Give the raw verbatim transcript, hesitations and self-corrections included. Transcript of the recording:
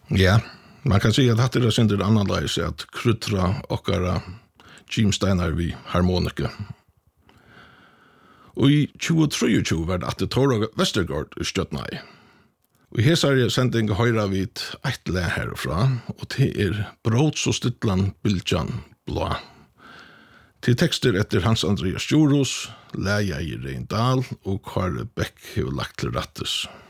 Ja, man kan säga att det är synd det annorlunda att kruttra och Jim Steiner vid harmonika. Og i tjue tjuetre var det at det Tora Vestergaard i Stjøtnei. Og i hesar sending høyra vi et le herfra, og det er Bråts og Stytland Bildjan Blå. Til tekster etter Hans Andreas Djurus, Leia i Reindal og Kare Beck har lagt til rattes.